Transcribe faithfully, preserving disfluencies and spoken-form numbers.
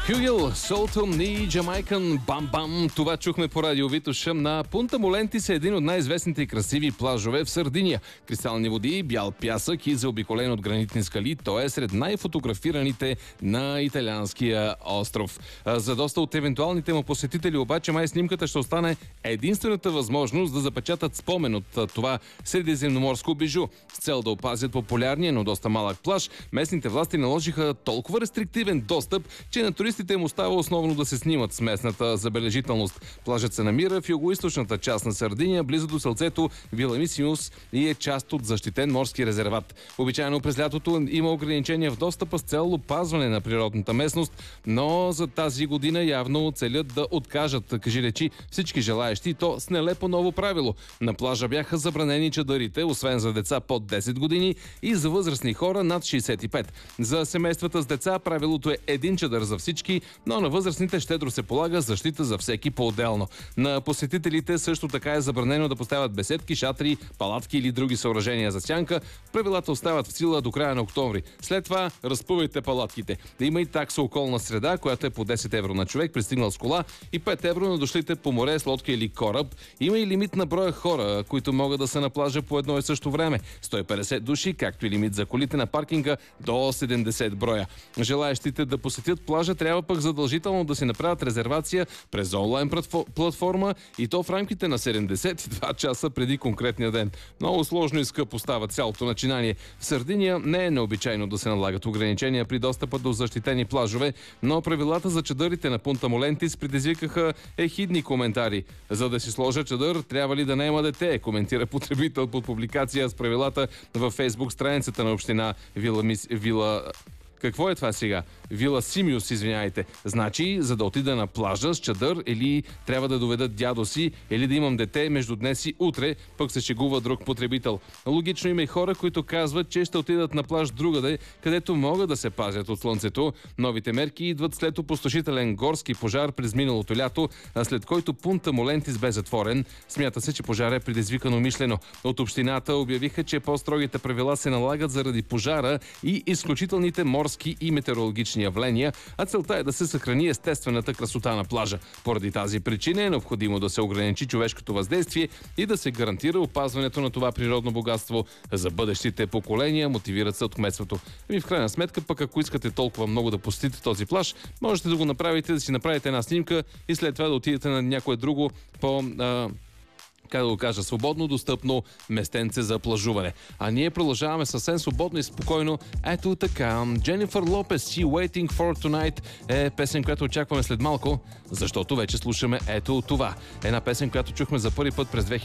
Хюгел, Солтъм и Джамайкан Бам Бам. Това чухме по радио Витоша. На Пунта Молентис е един от най-известните и красиви плажове в Сърдиния. Кристални води, бял пясък и заобиколен от гранитни скали. Той е сред най-фотографираните на италианския остров. За доста от евентуалните му посетители обаче май снимката ще остане единствената възможност да запечатат спомен от това средиземноморско бижу. С цел да опазят популярния, но доста малък плаж, местните власти наложиха толкова рестриктивен достъп, че на туристите им остава основно да се снимат с местната забележителност. Плажът се намира в югоизточната част на Сърдиния, близо до селцето Виламисимус и е част от защитен морски резерват. Обичайно през лятото има ограничения в достъпа с цел опазване на природната местност, но за тази година явно целят да откажат, кажи речи, всички желаещи, то с нелепо ново правило. На плажа бяха забранени чадърите, освен за деца под десет години и за възрастни хора над шейсет и пет. За семействата с деца правилото е един чадър за всички, но на възрастните щедро се полага защита за всеки по-отделно. На посетителите също така е забранено да поставят беседки, шатри, палатки или други съоръжения за сянка. Правилата остават в сила до края на октомври. След това разпъвайте палатките. Да има и такса околна среда, която е по десет евро на човек, пристигнал с кола, и пет евро на дошлите по море с лодка или кораб. Има и лимит на броя хора, които могат да са на плажа по едно и също време. сто и петдесет души, както и лимит за колите на паркинга до седемдесет броя. Желаещите да посетят плажа трябва пък задължително да си направят резервация през онлайн платформа и то в рамките на седемдесет и два часа преди конкретния ден. Много сложно и скъпо става цялото начинание. В Сърдиния не е необичайно да се налагат ограничения при достъпа до защитени плажове, но правилата за чадърите на Пунта Молентис предизвикаха ехидни коментари. За да си сложа чадър, трябва ли да наема дете, коментира потребител под публикация с правилата във Фейсбук страницата на община Вила... Вила... Какво е това сега? Вила Симиус, извиняйте. Значи, за да отида на плажа с чадър, или трябва да доведат дядо си, или да имам дете между днес и утре, пък се шегува друг потребител. Логично има и хора, които казват, че ще отидат на плаж другаде, където могат да се пазят от слънцето. Новите мерки идват след опустошителен горски пожар през миналото лято, след който Пунта Молентис бе затворен. Смята се, че пожар е предизвикан умишлено. От общината обявиха, че по-строгите правила се налагат заради пожара и изключителните морски и метеорологични явления, а целта е да се съхрани естествената красота на плажа. Поради тази причина е необходимо да се ограничи човешкото въздействие и да се гарантира опазването на това природно богатство за бъдещите поколения, мотивират се от кметството. И в крайна сметка, пък ако искате толкова много да посетите този плаж, можете да го направите, да си направите една снимка и след това да отидете на някое друго по... А... как да го кажа, свободно достъпно местенце за плажуване. А ние продължаваме съвсем свободно и спокойно. Ето така. Дженифър Лопес, She Waiting for Tonight е песен, която очакваме след малко, защото вече слушаме ето това. Една песен, която чухме за първи път през две хиляди